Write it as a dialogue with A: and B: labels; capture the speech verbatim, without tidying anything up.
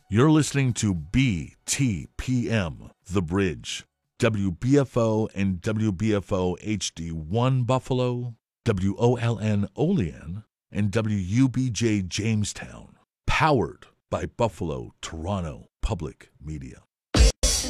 A: You're listening to B T P M, The Bridge, W B F O and W B F O H D one Buffalo, W O L N Olean, and W U B J Jamestown. Powered by Buffalo Toronto Public Media.